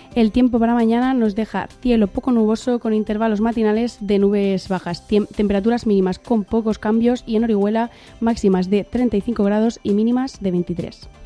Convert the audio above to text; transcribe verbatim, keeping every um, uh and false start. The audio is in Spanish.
El tiempo para mañana nos deja cielo poco nuboso con intervalos matinales de nubes bajas, Tiem- temperaturas mínimas con pocos cambios y en Orihuela máximas de treinta y cinco grados y mínimas de veintitrés.